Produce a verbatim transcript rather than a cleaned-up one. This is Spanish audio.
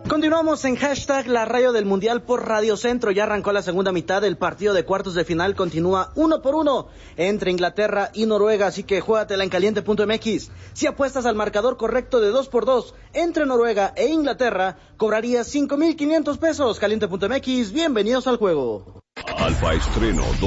Continuamos en hashtag La Radio del Mundial por Radio Centro. Ya arrancó la segunda mitad del partido de cuartos de final. Continúa uno por uno entre Inglaterra y Noruega. Así que juégatela en caliente punto m x. Si apuestas al marcador correcto de dos por dos entre Noruega e Inglaterra, cobrarías cinco mil quinientos pesos. caliente punto m x, bienvenidos al juego. Alfa Estreno